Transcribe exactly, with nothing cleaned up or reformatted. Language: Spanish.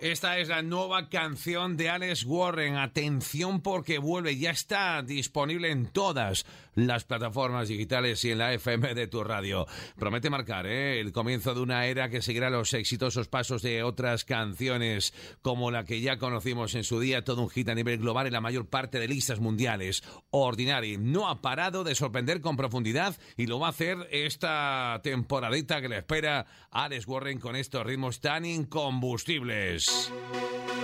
Esta es la nueva canción de Alex Warren. Atención porque vuelve, ya está disponible en todas las plataformas digitales y en la F M de tu radio. Promete marcar ¿eh? el comienzo de una era que seguirá los exitosos pasos de otras canciones como la que ya conocimos en su día, todo un hit a nivel global en la mayor parte de listas mundiales. Ordinary no ha parado de sorprender con profundidad y lo va a hacer esta temporadita que le espera a Alex Warren con estos ritmos tan incombustibles.